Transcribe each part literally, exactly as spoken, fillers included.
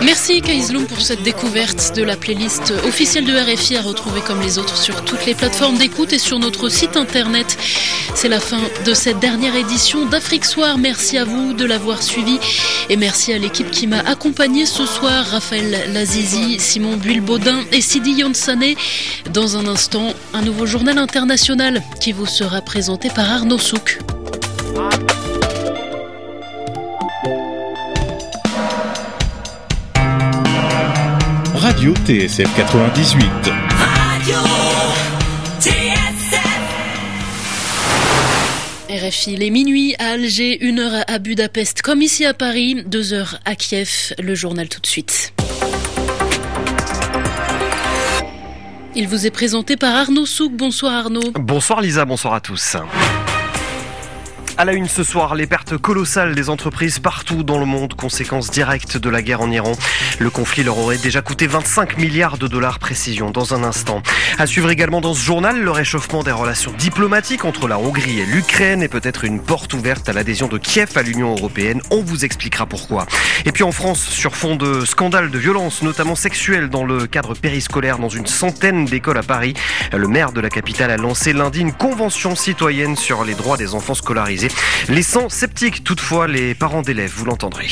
Merci Kaïsloum pour cette découverte de la playlist officielle de R F I à retrouver comme les autres sur toutes les plateformes d'écoute et sur notre site internet. C'est la fin de cette dernière édition d'Afrique Soir. Merci à vous de l'avoir suivi et merci à l'équipe qui m'a accompagné ce soir, Raphaël Lazizi, Simon Buil-Baudin et Sidi Yonsane. Dans un instant, un nouveau journal international qui vous sera présenté par Arnaud Souk. Radio T S F quatre-vingt-dix-huit. Radio T S F. R F I, il est minuit à Alger, une heure à Budapest, comme ici à Paris, deux heures à Kiev. Le journal tout de suite. Il vous est présenté par Arnaud Souk. Bonsoir Arnaud. Bonsoir Lisa, bonsoir à tous. À la une ce soir, les pertes colossales des entreprises partout dans le monde, conséquence directe de la guerre en Iran. Le conflit leur aurait déjà coûté vingt-cinq milliards de dollars, précision dans un instant. À suivre également dans ce journal, le réchauffement des relations diplomatiques entre la Hongrie et l'Ukraine et peut-être une porte ouverte à l'adhésion de Kiev à l'Union européenne. On vous expliquera pourquoi. Et puis en France, sur fond de scandales de violence, notamment sexuelles dans le cadre périscolaire dans une centaine d'écoles à Paris, le maire de la capitale a lancé lundi une convention citoyenne sur les droits des enfants scolarisés, laissant sceptiques toutefois les parents d'élèves, vous l'entendrez.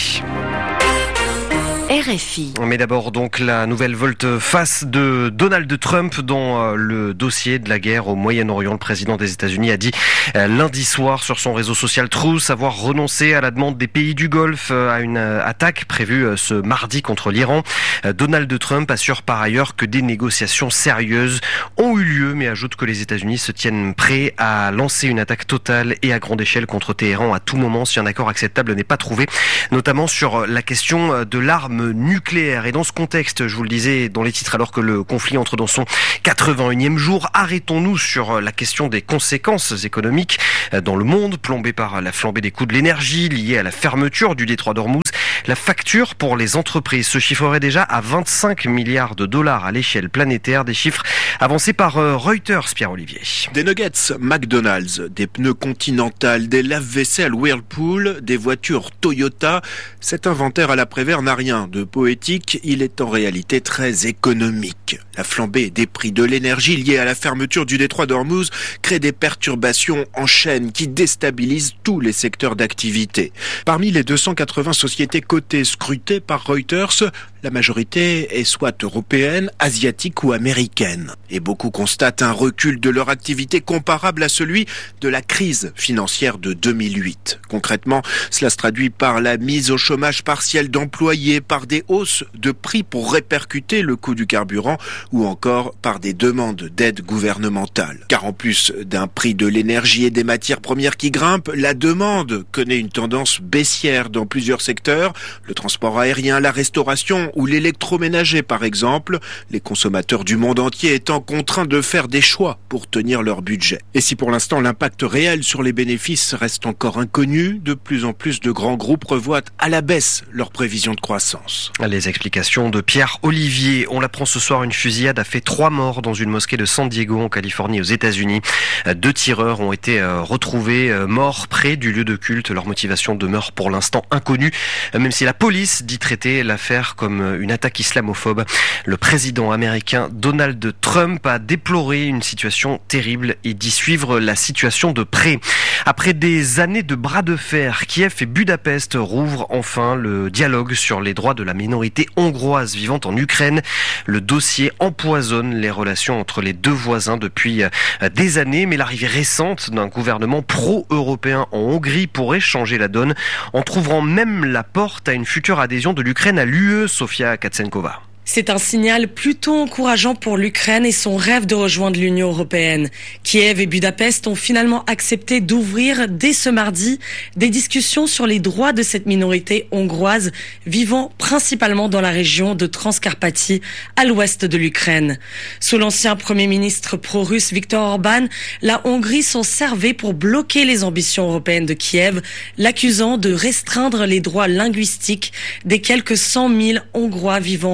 R F I. Mais d'abord donc la nouvelle volte-face de Donald Trump dans le dossier de la guerre au Moyen-Orient. Le président des États-Unis a dit lundi soir sur son réseau social Truth avoir renoncé à la demande des pays du Golfe à une attaque prévue ce mardi contre l'Iran. Donald Trump assure par ailleurs que des négociations sérieuses ont eu lieu, mais ajoute que les États-Unis se tiennent prêts à lancer une attaque totale et à grande échelle contre Téhéran à tout moment si un accord acceptable n'est pas trouvé, notamment sur la question de l'arme nucléaire. Et dans ce contexte, je vous le disais dans les titres, alors que le conflit entre dans son quatre-vingt-unième jour, arrêtons-nous sur la question des conséquences économiques dans le monde, plombé par la flambée des coûts de l'énergie liée à la fermeture du détroit d'Ormuz. La facture pour les entreprises se chiffrerait déjà à vingt-cinq milliards de dollars à l'échelle planétaire, des chiffres avancés par Reuters, Pierre-Olivier. Des nuggets McDonald's, des pneus Continental, des lave-vaisselle Whirlpool, des voitures Toyota. Cet inventaire à la Prévert n'a rien de poétique, il est en réalité très économique. La flambée des prix de l'énergie liée à la fermeture du détroit d'Ormuz crée des perturbations en chaîne qui déstabilisent tous les secteurs d'activité. Parmi les deux cent quatre-vingts sociétés cotées scrutées par Reuters, la majorité est soit européenne, asiatique ou américaine. Et beaucoup constatent un recul de leur activité comparable à celui de la crise financière de deux mille huit. Concrètement, cela se traduit par la mise au chômage partiel d'employés, par des hausses de prix pour répercuter le coût du carburant ou encore par des demandes d'aide gouvernementale. Car en plus d'un prix de l'énergie et des matières premières qui grimpent, la demande connaît une tendance baissière dans plusieurs secteurs, le transport aérien, la restauration ou l'électroménager par exemple, les consommateurs du monde entier étant contraints de faire des choix pour tenir leur budget. Et si pour l'instant l'impact réel sur les bénéfices reste encore inconnu, de plus en plus de grands groupes revoient à la baisse leurs prévisions de croissance. Les explications de Pierre Olivier. On l'apprend ce soir, une fusillade a fait trois morts dans une mosquée de San Diego en Californie aux États-Unis. Deux tireurs ont été retrouvés morts près du lieu de culte. Leur motivation demeure pour l'instant inconnue, même si la police dit traiter l'affaire comme une attaque islamophobe. Le président américain Donald Trump a déploré une situation terrible et dit suivre la situation de près. Après des années de bras de fer, Kiev et Budapest rouvrent enfin le dialogue sur les droits de la minorité hongroise vivant en Ukraine. Le dossier empoisonne les relations entre les deux voisins depuis des années, mais l'arrivée récente d'un gouvernement pro-européen en Hongrie pourrait changer la donne, en trouvrant même la porte à une future adhésion de l'Ukraine à l'U E, Sofia Katsenkova. C'est un signal plutôt encourageant pour l'Ukraine et son rêve de rejoindre l'Union européenne. Kiev et Budapest ont finalement accepté d'ouvrir dès ce mardi des discussions sur les droits de cette minorité hongroise vivant principalement dans la région de Transcarpathie à l'ouest de l'Ukraine. Sous l'ancien Premier ministre pro-russe Viktor Orban, la Hongrie s'en servait pour bloquer les ambitions européennes de Kiev, l'accusant de restreindre les droits linguistiques des quelques cent mille Hongrois vivant en Ukraine.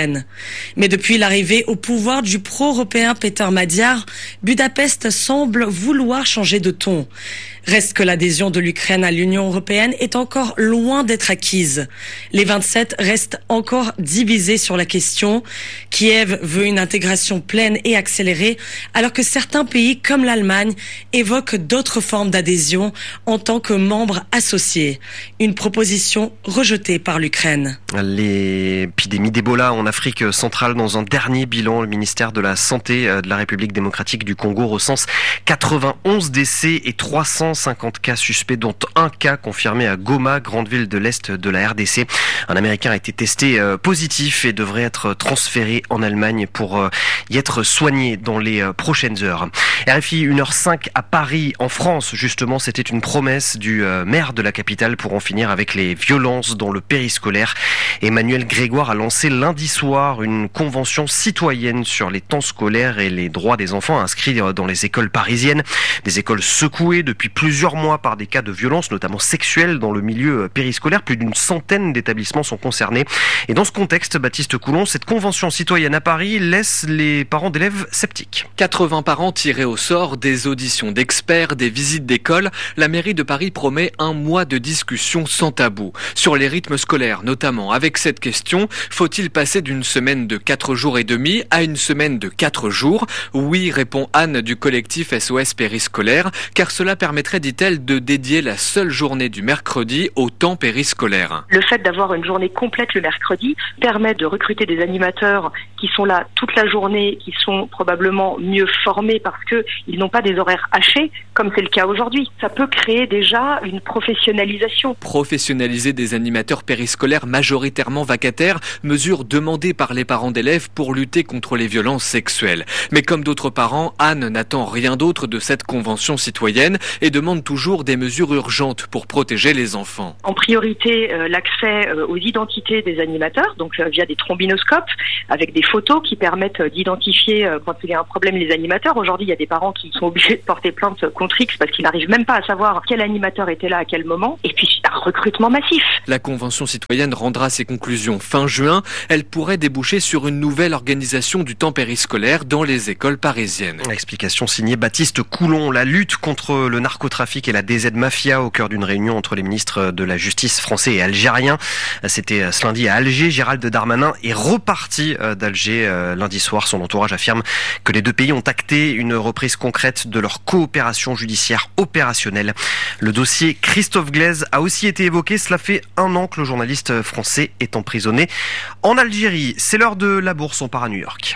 l'Ukraine. Mais depuis l'arrivée au pouvoir du pro-européen Peter Magyar, Budapest semble vouloir changer de ton. Reste que l'adhésion de l'Ukraine à l'Union européenne est encore loin d'être acquise. Les vingt-sept restent encore divisés sur la question. Kiev veut une intégration pleine et accélérée, alors que certains pays comme l'Allemagne évoquent d'autres formes d'adhésion en tant que membres associés. Une proposition rejetée par l'Ukraine. L'épidémie d'Ebola en Afrique centrale, dans un dernier bilan, le ministère de la Santé de la République démocratique du Congo recense quatre-vingt-onze décès et trois cent cinquante cas suspects, dont un cas confirmé à Goma, grande ville de l'Est de la R D C. Un Américain a été testé positif et devrait être transféré en Allemagne pour y être soigné dans les prochaines heures. R F I une heure cinq à Paris, en France, justement, c'était une promesse du maire de la capitale pour en finir avec les violences dans le périscolaire. Emmanuel Grégoire a lancé lundi soir une convention citoyenne sur les temps scolaires et les droits des enfants inscrits dans les écoles parisiennes. Des écoles secouées depuis plusieurs mois par des cas de violence, notamment sexuelles, dans le milieu périscolaire. Plus d'une centaine d'établissements sont concernés. Et dans ce contexte, Baptiste Coulon, cette convention citoyenne à Paris laisse les parents d'élèves sceptiques. quatre-vingts parents tirés au sort, des auditions d'experts, des visites d'école. La mairie de Paris promet un mois de discussion sans tabou. Sur les rythmes scolaires, notamment. Avec cette question, faut-il passer d'une semaine de quatre jours et demi à une semaine de quatre jours? Oui, répond Anne du collectif S O S Périscolaire, car cela permettrait, dit-elle, de dédier la seule journée du mercredi au temps périscolaire. Le fait d'avoir une journée complète le mercredi permet de recruter des animateurs qui sont là toute la journée, qui sont probablement mieux formés parce qu'ils n'ont pas des horaires hachés, comme c'est le cas aujourd'hui. Ça peut créer déjà une professionnalisation. Professionnaliser des animateurs périscolaires majoritairement vacataires, mesure demandée par les parents d'élèves pour lutter contre les violences sexuelles. Mais comme d'autres parents, Anne n'attend rien d'autre de cette convention citoyenne et demande toujours des mesures urgentes pour protéger les enfants. En priorité, euh, l'accès euh, aux identités des animateurs, donc euh, via des trombinoscopes, avec des photos qui permettent euh, d'identifier euh, quand il y a un problème les animateurs. Aujourd'hui, il y a des parents qui sont obligés de porter plainte contre X parce qu'ils n'arrivent même pas à savoir quel animateur était là à quel moment. Et puis, un recrutement massif. La convention citoyenne rendra ses conclusions fin juin. Elle pourrait déboucher sur une nouvelle organisation du temps périscolaire dans les écoles parisiennes. Explication signée Baptiste Coulon. La lutte contre le narcotrafic et la D Z Mafia au cœur d'une réunion entre les ministres de la Justice français et algériens. C'était ce lundi à Alger. Gérald Darmanin est reparti d'Alger lundi soir. Son entourage affirme que les deux pays ont acté une reprise concrète de leur coopération judiciaire opérationnelle. Le dossier Christophe Glaise a aussi été évoqué. Cela fait un an que le journaliste français est emprisonné en Algérie. C'est l'heure de la bourse. On part à New York.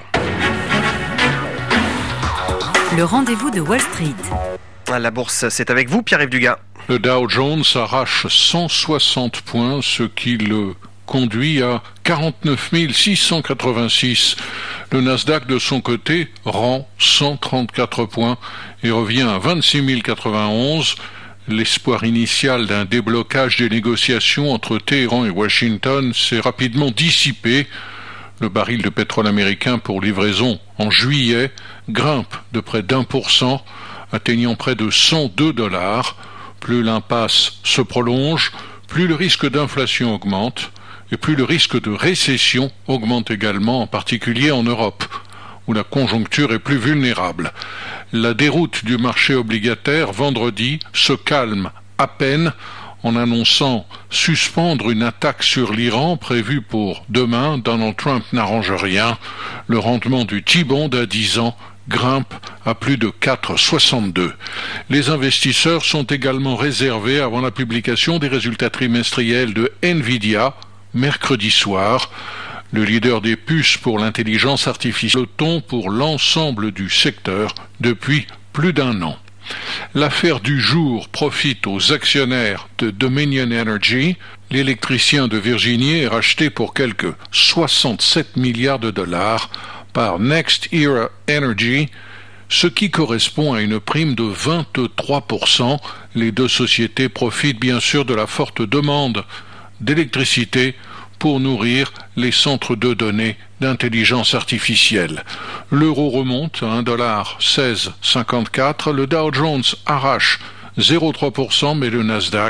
Le rendez-vous de Wall Street. La bourse, c'est avec vous, Pierre-Yves Dugas. Le Dow Jones arrache cent soixante points, ce qui le conduit à quarante-neuf mille six cent quatre-vingt-six. Le Nasdaq, de son côté, rend cent trente-quatre points et revient à vingt-six mille quatre-vingt-onze. L'espoir initial d'un déblocage des négociations entre Téhéran et Washington s'est rapidement dissipé. Le baril de pétrole américain pour livraison en juillet grimpe de près d'un pour cent, atteignant près de cent deux dollars. Plus l'impasse se prolonge, plus le risque d'inflation augmente, et plus le risque de récession augmente également, en particulier en Europe, où la conjoncture est plus vulnérable. La déroute du marché obligataire vendredi se calme à peine en annonçant suspendre une attaque sur l'Iran prévue pour demain. Donald Trump n'arrange rien. Le rendement du T-bond à dix ans grimpe à plus de quatre virgule soixante-deux. Les investisseurs sont également réservés avant la publication des résultats trimestriels de Nvidia mercredi soir. Le leader des puces pour l'intelligence artificielle, le ton pour l'ensemble du secteur depuis plus d'un an. L'affaire du jour profite aux actionnaires de Dominion Energy. L'électricien de Virginie est racheté pour quelques soixante-sept milliards de dollars par Next Era Energy, ce qui correspond à une prime de vingt-trois pour cent. Les deux sociétés profitent bien sûr de la forte demande d'électricité pour nourrir les centres de données d'intelligence artificielle. L'euro remonte à un dollar seize virgule cinquante-quatre, le Dow Jones arrache zéro virgule trois pour cent, mais le Nasdaq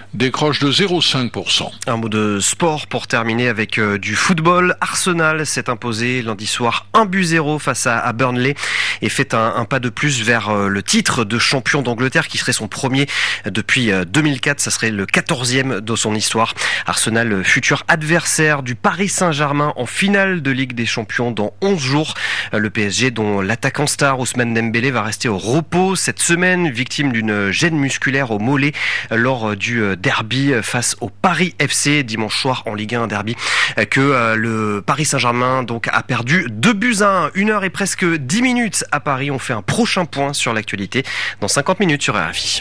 décroche de zéro virgule cinq pour cent. Un mot de sport pour terminer avec euh, du football. Arsenal s'est imposé lundi soir un but zéro face à, à Burnley et fait un, un pas de plus vers euh, le titre de champion d'Angleterre qui serait son premier depuis euh, deux mille quatre. Ça serait le quatorzième de son histoire. Arsenal, futur adversaire du Paris Saint-Germain en finale de Ligue des Champions dans onze jours. Euh, le P S G dont l'attaquant star Ousmane Dembélé va rester au repos cette semaine, victime d'une gêne musculaire au mollet euh, lors euh, du euh, derby face au Paris F C dimanche soir en Ligue un, derby que euh, le Paris Saint-Germain donc a perdu deux buts à un. Une heure et presque dix minutes à Paris. On fait un prochain point sur l'actualité dans cinquante minutes sur R F I.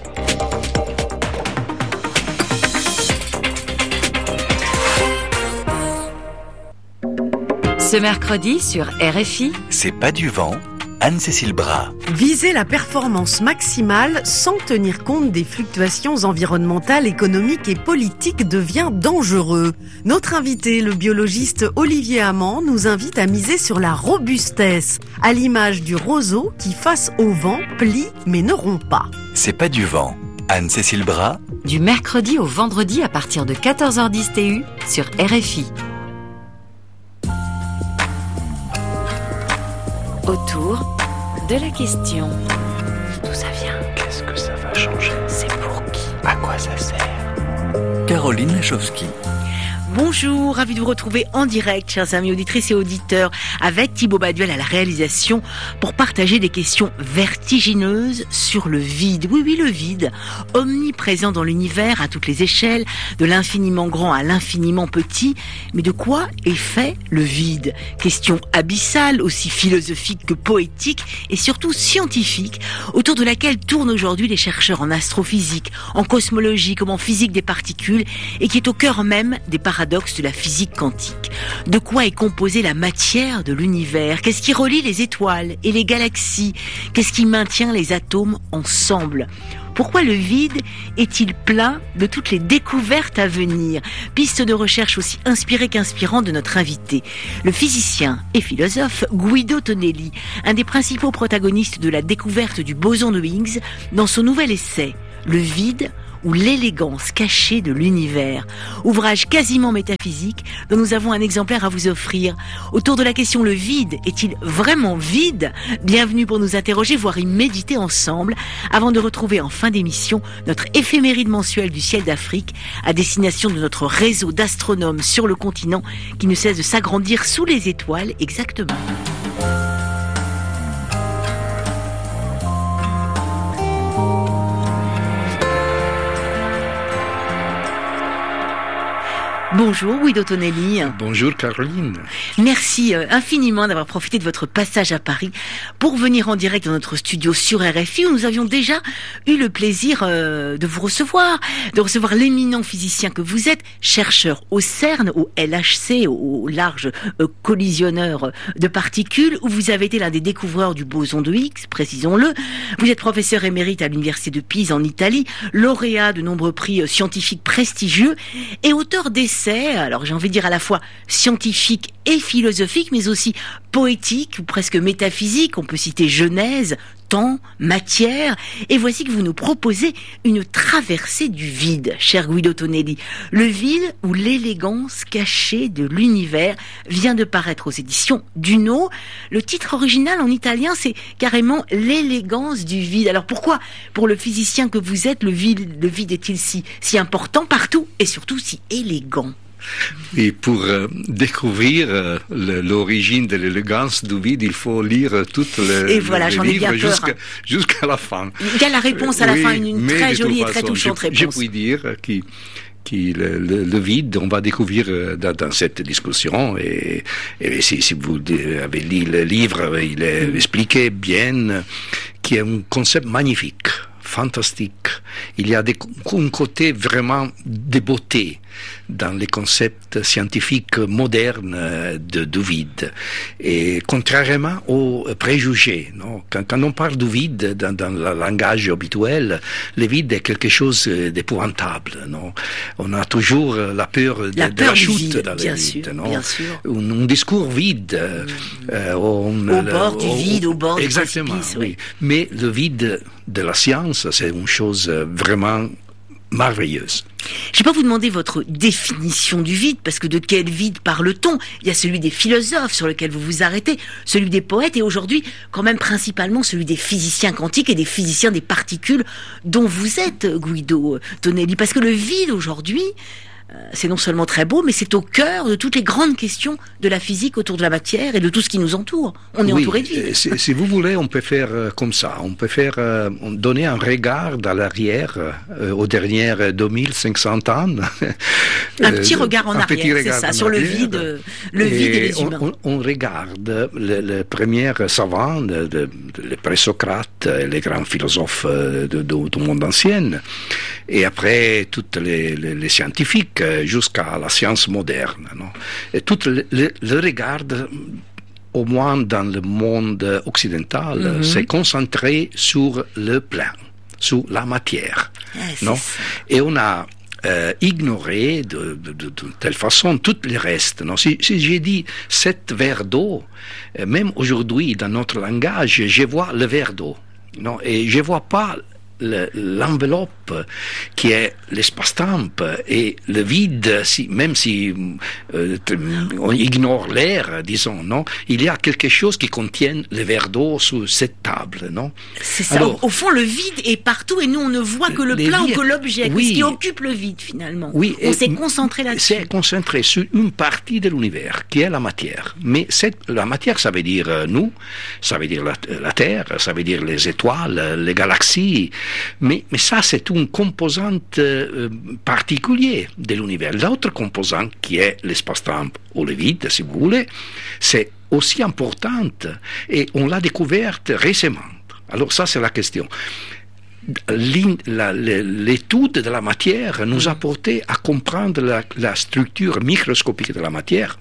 Ce mercredi sur R F I, C'est pas du vent, Anne-Cécile Bras. Viser la performance maximale sans tenir compte des fluctuations environnementales, économiques et politiques devient dangereux. Notre invité, le biologiste Olivier Amand, nous invite à miser sur la robustesse, à l'image du roseau qui, face au vent, plie mais ne rompt pas. C'est pas du vent, Anne-Cécile Bras. du mercredi au vendredi à partir de quatorze heures dix T U sur R F I. Autour de la question. D'où ça vient? Qu'est-ce que ça va changer? C'est pour qui? À quoi ça sert? Caroline Lachowski. Bonjour, ravi de vous retrouver en direct, chers amis auditrices et auditeurs, avec Thibaut Baduel à la réalisation pour partager des questions vertigineuses sur le vide. Oui, oui, le vide, omniprésent dans l'univers à toutes les échelles, de l'infiniment grand à l'infiniment petit. Mais de quoi est fait le vide? Question abyssale, aussi philosophique que poétique et surtout scientifique, autour de laquelle tournent aujourd'hui les chercheurs en astrophysique, en cosmologie comme en physique des particules et qui est au cœur même des paradoxes de la physique quantique. De quoi est composée la matière de l'univers? Qu'est-ce qui relie les étoiles et les galaxies? Qu'est-ce qui maintient les atomes ensemble? Pourquoi le vide est-il plein de toutes les découvertes à venir? Piste de recherche aussi inspirée qu'inspirante de notre invité, le physicien et philosophe Guido Tonelli, un des principaux protagonistes de la découverte du boson de Higgs dans son nouvel essai « Le vide » ou l'élégance cachée de l'univers. Ouvrage quasiment métaphysique dont nous avons un exemplaire à vous offrir. Autour de la question le vide est-il vraiment vide? Bienvenue pour nous interroger, voire y méditer ensemble, avant de retrouver en fin d'émission notre éphéméride mensuelle du ciel d'Afrique à destination de notre réseau d'astronomes sur le continent qui ne cesse de s'agrandir sous les étoiles exactement. Bonjour Guido Tonelli. Bonjour Caroline. Merci euh, infiniment d'avoir profité de votre passage à Paris pour venir en direct dans notre studio sur R F I où nous avions déjà eu le plaisir euh, de vous recevoir, de recevoir l'éminent physicien que vous êtes, chercheur au CERN, au L H C, au, au large euh, collisionneur de particules, où vous avez été l'un des découvreurs du boson de Higgs, précisons-le. Vous êtes professeur émérite à l'université de Pise en Italie, lauréat de nombreux prix euh, scientifiques prestigieux et auteur d'essais, alors j'ai envie de dire à la fois scientifique et philosophique, mais aussi poétique ou presque métaphysique. On peut citer Genèse, temps, matière. Et voici que vous nous proposez une traversée du vide, cher Guido Tonelli. Le vide ou l'élégance cachée de l'univers vient de paraître aux éditions Duno. Le titre original en italien, c'est carrément l'élégance du vide. Alors pourquoi, pour le physicien que vous êtes, le vide, le vide est-il si, si important partout et surtout si élégant? Et pour euh, découvrir euh, le, l'origine de l'élégance du vide, il faut lire toutes les, et voilà, les j'en ai livres bien peur. jusqu'à, jusqu'à la fin. Il y a la réponse à la oui, fin, une, une très jolie et très façon, touchante je, réponse. Je puis dire que, que le, le, le vide, on va découvrir dans, dans cette discussion, et, et si, si vous avez lu le livre, il est mm. expliqué bien, qu'il y a un concept magnifique, fantastique. Il y a des, un côté vraiment de beauté dans les concepts scientifiques modernes de, du vide. Et contrairement aux préjugés, non? Quand, quand on parle du vide dans, dans le langage habituel, le vide est quelque chose d'épouvantable, non? On a toujours la peur de la, de peur la chute vide, dans le bien vide, sûr, non? Bien sûr. Un, un discours vide. Mmh. Euh, on, au bord du vide, au bord exactement, du précipice, oui. oui. Mais le vide de la science, c'est une chose vraiment merveilleuse. Je ne vais pas vous demander votre définition du vide, parce que de quel vide parle-t-on? Il y a celui des philosophes sur lequel vous vous arrêtez, celui des poètes, et aujourd'hui, quand même principalement celui des physiciens quantiques et des physiciens des particules, dont vous êtes, Guido Tonelli. Parce que le vide aujourd'hui, c'est non seulement très beau, mais c'est au cœur de toutes les grandes questions de la physique autour de la matière et de tout ce qui nous entoure. On est oui, entouré de vide. Si, si vous voulez, on peut faire euh, comme ça. On peut faire euh, donner un regard à l'arrière euh, aux dernières deux mille cinq cents ans. Un petit regard en arrière, c'est ça, sur le vide, le vide et, et les humains. On, on regarde les, les premiers savants, de, de, les présocrates, les grands philosophes de, de, de, du monde ancien, et après tous les, les, les scientifiques, jusqu'à la science moderne. Non? Et tout le, le, le regard, au moins dans le monde occidental, mm-hmm. s'est concentré sur le plan, sur la matière. Ah, non? Et on a euh, ignoré de, de, de, de telle façon tout le reste. Non? Si, si j'ai dit sept verres d'eau, euh, même aujourd'hui dans notre langage, je vois le verre d'eau. Non? Et je ne vois pas Le, l'enveloppe qui est l'espace-temps et le vide, si, même si euh, on ignore l'air, disons, non, il y a quelque chose qui contient le verre d'eau sous cette table, non? C'est ça. Alors, au, au fond, le vide est partout et nous, on ne voit que le plan ou que l'objet, oui, ce qui occupe le vide, finalement. Oui, on s'est concentré là-dessus. C'est concentré sur une partie de l'univers, qui est la matière. Mais cette, la matière, ça veut dire nous, ça veut dire la, la Terre, ça veut dire les étoiles, les galaxies. Mais, mais ça, c'est une composante euh, particulière de l'univers. L'autre composante, qui est l'espace-temps ou le vide, si vous voulez, c'est aussi importante et on l'a découverte récemment. Alors ça, c'est la question. La, l'étude de la matière nous a porté à comprendre la, la structure microscopique de la matière,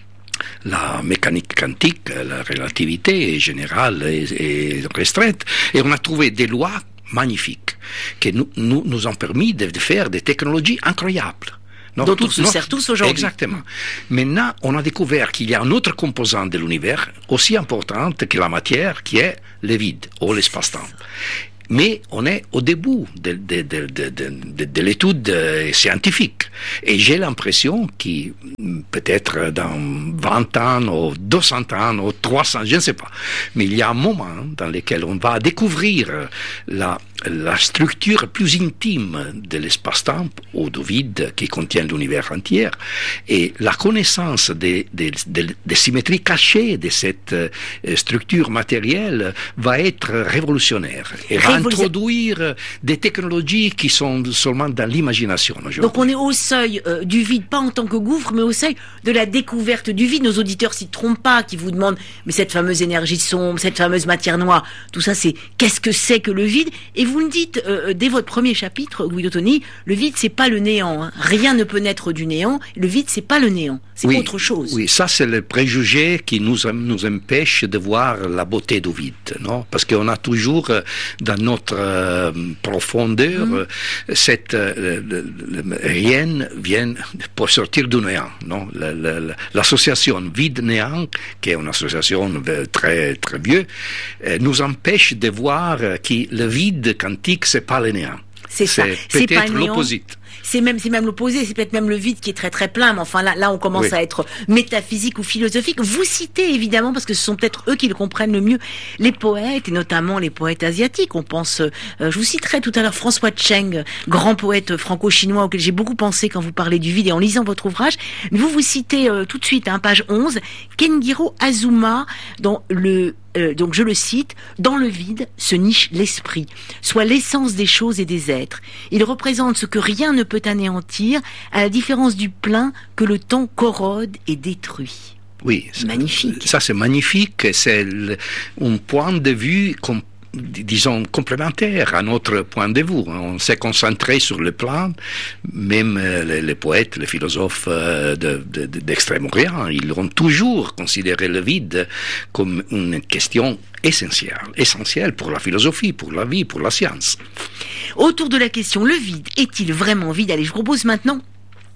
la mécanique quantique, la relativité générale et, et restreinte, et on a trouvé des lois magnifiques qui nous, nous, nous ont permis de, de faire des technologies incroyables. Notre, dont on se sert tous aujourd'hui. Exactement. Maintenant, on a découvert qu'il y a une autre composante de l'univers aussi importante que la matière, qui est le vide ou l'espace-temps. Mais on est au début de, de, de, de, de, de, de l'étude scientifique. Et j'ai l'impression que peut-être dans vingt ans, ou deux cents ans, ou trois cents, je ne sais pas. Mais il y a un moment dans lequel on va découvrir la, la structure plus intime de l'espace-temps ou du vide qui contient l'univers entier. Et la connaissance des, des, des, des symétries cachées de cette structure matérielle va être révolutionnaire. Et va introduire des technologies qui sont seulement dans l'imagination aujourd'hui. Donc on est au seuil euh, du vide, pas en tant que gouffre, mais au seuil de la découverte du vide. Nos auditeurs s'y trompent pas, qui vous demandent, mais cette fameuse énergie sombre, cette fameuse matière noire, tout ça, c'est qu'est-ce que c'est que le vide? Et vous le dites euh, dès votre premier chapitre, Guido Tonelli, le vide, c'est pas le néant. Hein. Rien ne peut naître du néant. Le vide, c'est pas le néant. C'est oui, autre chose. Oui, ça, c'est le préjugé qui nous, nous empêche de voir la beauté du vide, non? Parce qu'on a toujours, dans notre euh, profondeur, mmh. cette euh, le, le, rien vient pour sortir du néant, non? La, la, la, l'association vide-néant, qui est une association très très vieille, euh, nous empêche de voir que le vide quantique, c'est pas le néant. C'est, c'est ça. C'est peut-être c'est l'opposite. C'est même, c'est même l'opposé, c'est peut-être même le vide qui est très très plein, mais enfin là, là on commence oui. à être métaphysique ou philosophique. Vous citez évidemment, parce que ce sont peut-être eux qui le comprennent le mieux, les poètes, et notamment les poètes asiatiques. On pense, euh, je vous citerai tout à l'heure François Cheng, grand poète franco-chinois auquel j'ai beaucoup pensé quand vous parlez du vide et en lisant votre ouvrage. Vous vous citez euh, tout de suite, hein, page onze, Kenjiro Azuma, dans le Euh, donc je le cite, « Dans le vide se niche l'esprit, soit l'essence des choses et des êtres. Il représente ce que rien ne peut anéantir, à la différence du plein que le temps corrode et détruit. » Oui, magnifique. Ça c'est magnifique, c'est le, un point de vue com, disons complémentaire à notre point de vue. On s'est concentré sur le plan, même les, les poètes, les philosophes de, de, de, d'Extrême-Orient, ils ont toujours considéré le vide comme une question essentielle, essentielle pour la philosophie, pour la vie, pour la science. Autour de la question, le vide est-il vraiment vide? Allez, je propose maintenant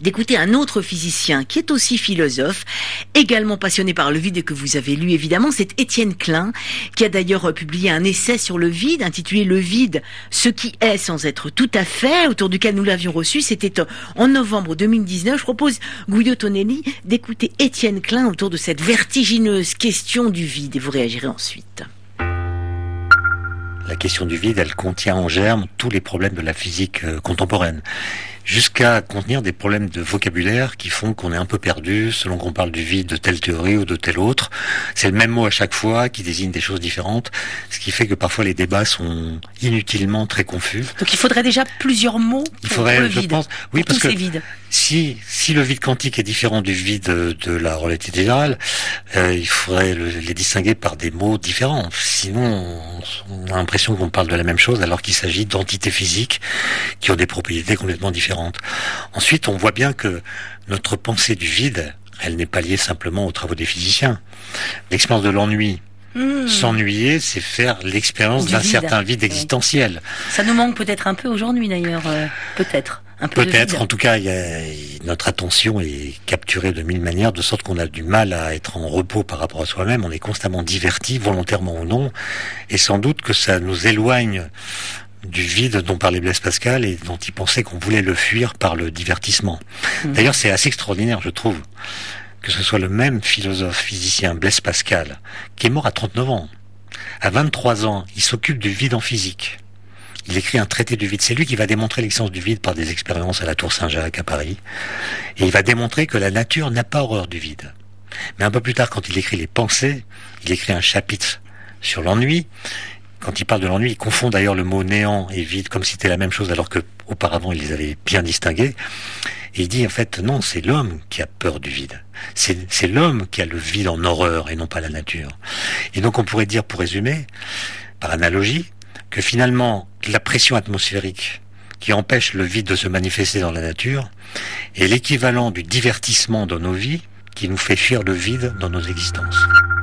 d'écouter un autre physicien qui est aussi philosophe, également passionné par le vide et que vous avez lu évidemment, c'est Étienne Klein, qui a d'ailleurs publié un essai sur le vide, intitulé « Le vide, ce qui est sans être tout à fait », autour duquel nous l'avions reçu. C'était en novembre deux mille dix-neuf. Je propose, Guido Tonelli, d'écouter Étienne Klein autour de cette vertigineuse question du vide, et vous réagirez ensuite. La question du vide, elle contient en germe tous les problèmes de la physique euh, contemporaine, jusqu'à contenir des problèmes de vocabulaire qui font qu'on est un peu perdu selon qu'on parle du vide de telle théorie ou de telle autre. C'est le même mot à chaque fois qui désigne des choses différentes, ce qui fait que parfois les débats sont inutilement très confus. Donc il faudrait déjà plusieurs mots pour, il faudrait, pour le je vide, pense, oui, pour parce tous que ces vides. Si, si le vide quantique est différent du vide de la relativité générale, euh, il faudrait le, les distinguer par des mots différents. Sinon, on, on a l'impression qu'on parle de la même chose alors qu'il s'agit d'entités physiques qui ont des propriétés complètement différentes. Ensuite, on voit bien que notre pensée du vide, elle n'est pas liée simplement aux travaux des physiciens. L'expérience de l'ennui, mmh. s'ennuyer, c'est faire l'expérience d'un vide. certain vide existentiel. Ça nous manque peut-être un peu aujourd'hui d'ailleurs, euh, peut-être. Un peu Peut-être, en tout cas, il y a, notre attention est capturée de mille manières, de sorte qu'on a du mal à être en repos par rapport à soi-même. On est constamment diverti, volontairement ou non, et sans doute que ça nous éloigne du vide dont parlait Blaise Pascal et dont il pensait qu'on voulait le fuir par le divertissement. Mmh. D'ailleurs, c'est assez extraordinaire, je trouve, que ce soit le même philosophe physicien Blaise Pascal, qui est mort à trente-neuf ans. À vingt-trois ans, il s'occupe du vide en physique. Il écrit un traité du vide. C'est lui qui va démontrer l'existence du vide par des expériences à la Tour Saint-Jacques à Paris. Et il va démontrer que la nature n'a pas horreur du vide. Mais un peu plus tard, quand il écrit les pensées, il écrit un chapitre sur l'ennui. Quand il parle de l'ennui, il confond d'ailleurs le mot néant et vide comme si c'était la même chose, alors que auparavant il les avait bien distingués. Et il dit en fait non, c'est l'homme qui a peur du vide. C'est, c'est l'homme qui a le vide en horreur et non pas la nature. Et donc on pourrait dire, pour résumer, par analogie, que finalement la pression atmosphérique qui empêche le vide de se manifester dans la nature est l'équivalent du divertissement dans nos vies qui nous fait fuir le vide dans nos existences.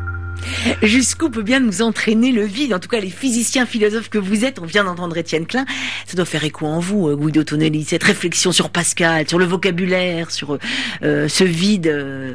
Jusqu'où peut bien nous entraîner le vide? En tout cas, les physiciens philosophes que vous êtes, on vient d'entendre Étienne Klein, ça doit faire écho en vous, Guido Tonelli, cette réflexion sur Pascal, sur le vocabulaire, sur euh, ce vide. Euh...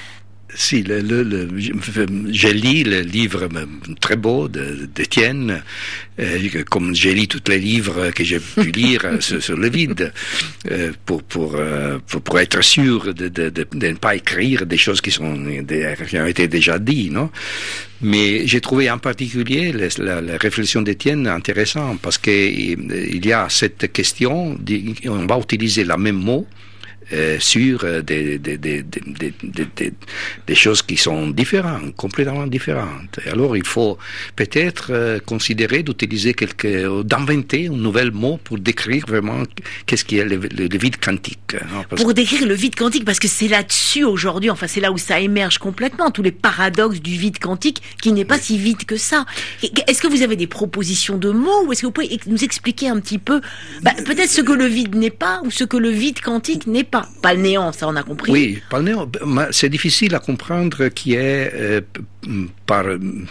Si, le, le, le, j'ai lu le livre très beau d'Étienne, euh, comme j'ai lu tous les livres que j'ai pu lire sur, sur le vide, euh, pour, pour, euh, pour, pour être sûr de, de, de, de ne pas écrire des choses qui, sont, qui ont été déjà dites, non? Mais j'ai trouvé en particulier la, la, la réflexion d'Étienne intéressante, parce qu'il y a cette question, on va utiliser le même mot, Euh, sur euh, des, des, des, des, des, des, des choses qui sont différentes, complètement différentes. Et alors il faut peut-être euh, considérer d'utiliser quelque, d'inventer un nouvel mot pour décrire vraiment qu'est-ce qui est le, le, le vide quantique. Hein, parce pour décrire le vide quantique, parce que c'est là-dessus aujourd'hui, enfin c'est là où ça émerge complètement, tous les paradoxes du vide quantique qui n'est pas oui. si vide que ça. Est-ce que vous avez des propositions de mots, ou est-ce que vous pouvez nous expliquer un petit peu, bah, peut-être ce que le vide n'est pas, ou ce que le vide quantique n'est pas? Pas le néant, ça on a compris. Oui, pas le néant. C'est difficile à comprendre qui est, euh, par,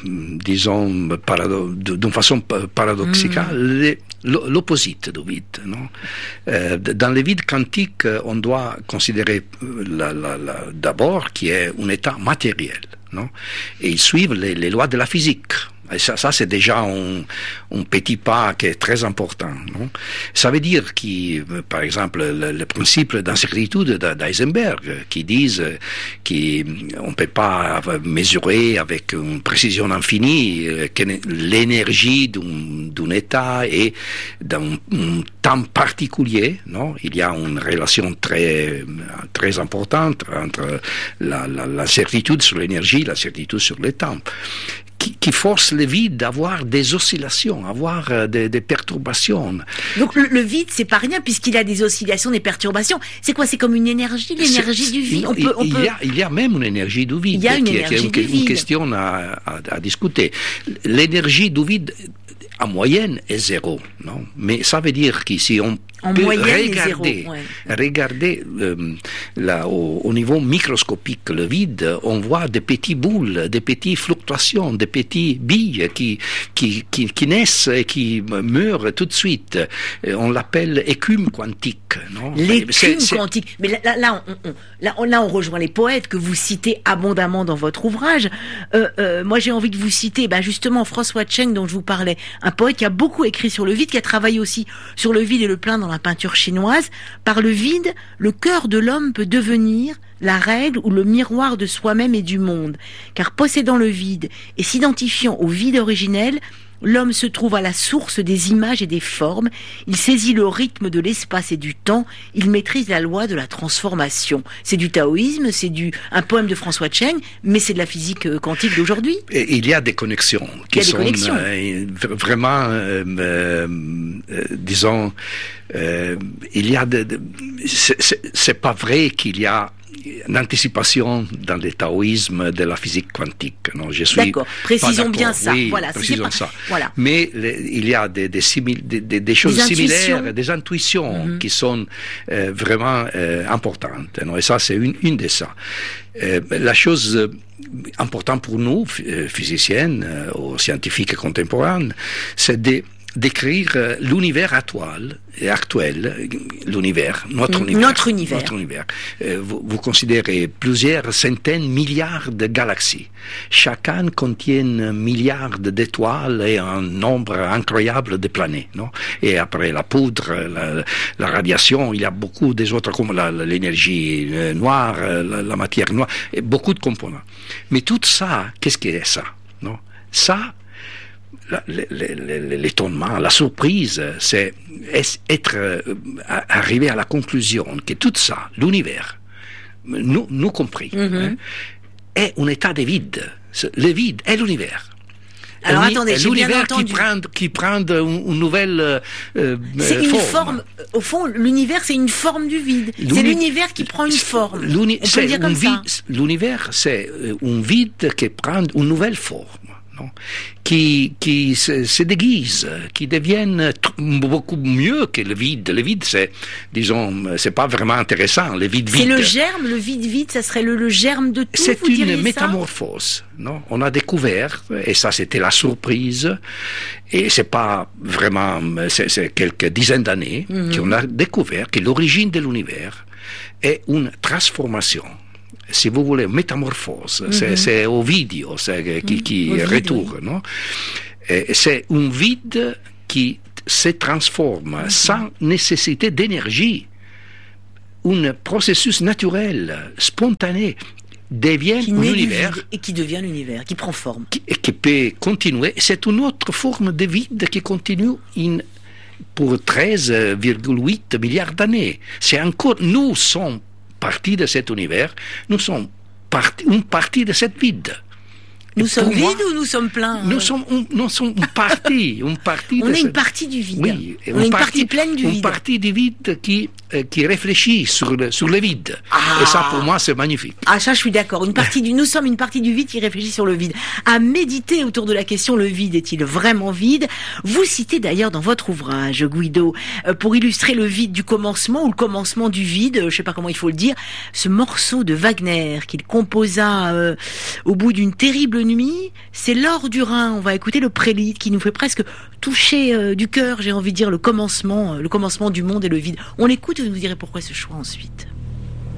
disons, parado- d'une façon paradoxale, mmh. l'opposite du vide. Non? Euh, dans le vide quantique, on doit considérer la, la, la, d'abord qui est un état matériel. Non? Et ils suivent les, les lois de la physique. Et ça, ça c'est déjà un, un petit pas qui est très important. Non? Ça veut dire que, par exemple, le, le principe d'incertitude d'Heisenberg, qui disent qu'on ne peut pas mesurer avec une précision infinie que l'énergie d'un, d'un état est dans un temps particulier. Non? Il y a une relation très, très importante entre la, la, la certitude sur l'énergie et la certitude sur le temps. Qui, qui force le vide d'avoir des oscillations, avoir euh, des, des perturbations. Donc le, le vide, c'est pas rien puisqu'il a des oscillations, des perturbations. C'est quoi? C'est comme une énergie, l'énergie c'est, du vide. On il, peut, on il, peut... y a, il y a même une énergie du vide. Il y a une qui, énergie qui est du une, vide. Une question à, à, à discuter. L'énergie du vide, en moyenne, est zéro. Non? Mais ça veut dire que si on En peut moyenne, regarder, les zéros, ouais. regarder euh, là, au, au niveau microscopique, le vide, on voit des petites boules, des petites fluctuations, des petites billes qui, qui, qui, qui naissent et qui meurent tout de suite. Et on l'appelle écume quantique. Non? L'écume c'est, c'est... quantique. Mais là, là, là, on, on, là, on, là, on rejoint les poètes que vous citez abondamment dans votre ouvrage. Euh, euh, moi, j'ai envie de vous citer ben, justement François Cheng, dont je vous parlais, un poète qui a beaucoup écrit sur le vide, qui a travaillé aussi sur le vide et le plein dans la peinture chinoise. Par le vide, le cœur de l'homme peut devenir la règle ou le miroir de soi-même et du monde. Car possédant le vide et s'identifiant au vide originel, l'homme se trouve à la source des images et des formes, il saisit le rythme de l'espace et du temps, il maîtrise la loi de la transformation. C'est du taoïsme, c'est du un poème de François Cheng, mais c'est de la physique quantique d'aujourd'hui. Et il y a des connexions qui il y a des sont connexions. Euh, vraiment, euh, euh, euh, disons, euh, il y a de, de c'est, c'est, c'est pas vrai qu'il y a une anticipation dans le taoïsme de la physique quantique. Non, je suis d'accord. Précisons bien ça. Oui, voilà. précisons pas... ça. Voilà. Mais le, il y a des, des, simil... des, des, des choses des similaires, des intuitions mm-hmm. qui sont euh, vraiment euh, importantes. Non, et ça, c'est une, une de ça. Euh, la chose euh, importante pour nous, euh, physiciennes euh, ou scientifiques contemporains, c'est de d'écrire l'univers actuel, actuel l'univers, notre mmh, univers. Notre univers. Notre univers. Euh, vous, vous considérez plusieurs centaines, milliards de galaxies. Chacun contient milliards d'étoiles et un nombre incroyable de planètes. Non? Et après la poudre, la, la radiation, il y a beaucoup des autres, comme la, l'énergie noire, la, la matière noire, et beaucoup de composants. Mais tout ça, qu'est-ce que c'est ça? Non? Ça, La, l'étonnement, la surprise, c'est être euh, arrivé à la conclusion que tout ça, l'univers, nous, nous compris, mm-hmm. hein, est un état de vide. Le vide est l'univers. Alors Un, attendez, j'ai bien entendu. Qui prend, qui prend une, une nouvelle euh, c'est forme. une forme. Au fond, l'univers, c'est une forme du vide. L'uni... C'est l'univers qui prend une forme. L'uni... On peut le dire comme vide, ça. L'univers, c'est un vide qui prend une nouvelle forme. Qui, qui se, se déguisent, qui deviennent beaucoup mieux que le vide. Le vide, c'est, disons, c'est pas vraiment intéressant, le vide vide. C'est le germe, le vide vide, ça serait le, le germe de tout, c'est vous une ça métamorphose, non? On a découvert, et ça c'était la surprise, et c'est pas vraiment, c'est, c'est quelques dizaines d'années mm-hmm. qu'on a découvert que l'origine de l'univers est une transformation. Si vous voulez, métamorphose, mm-hmm. c'est, c'est Ovidio c'est, qui, qui mm-hmm. retourne. Non? Et c'est un vide qui se transforme mm-hmm. sans nécessité d'énergie. Un processus naturel, spontané, devient qui un univers. Et qui devient l'univers, qui prend forme. Qui, et qui peut continuer. C'est une autre forme de vide qui continue in, pour treize virgule huit milliards d'années. C'est encore, nous sommes partie de cet univers, nous sommes partie, une partie de cette vide. Nous Et sommes moi, vides ou nous sommes pleins? Nous sommes, un, nous sommes une partie, une partie. On de est ce... une partie du vide. Oui, on est une partie, partie pleine du une vide. Une partie du vide qui euh, qui réfléchit sur le sur le vide. Ah. Et ça, pour moi, c'est magnifique. Ah, ça, je suis d'accord. Une partie du, nous sommes une partie du vide qui réfléchit sur le vide. À méditer autour de la question, le vide est-il vraiment vide? Vous citez d'ailleurs dans votre ouvrage, Guido, euh, pour illustrer le vide du commencement ou le commencement du vide, euh, je sais pas comment il faut le dire, ce morceau de Wagner qu'il composa euh, au bout d'une terrible nuit. C'est l'or du Rhin. On va écouter le prélude qui nous fait presque toucher euh, du cœur, j'ai envie de dire, le commencement, euh, le commencement du monde et le vide. On l'écoute et vous nous direz pourquoi ce choix ensuite.